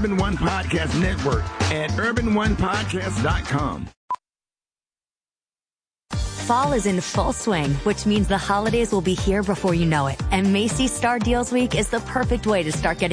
Urban One Podcast Network at urbanonepodcast.com. Fall is in full swing, which means the holidays will be here before you know it. And Macy's Star Deals Week is the perfect way to start getting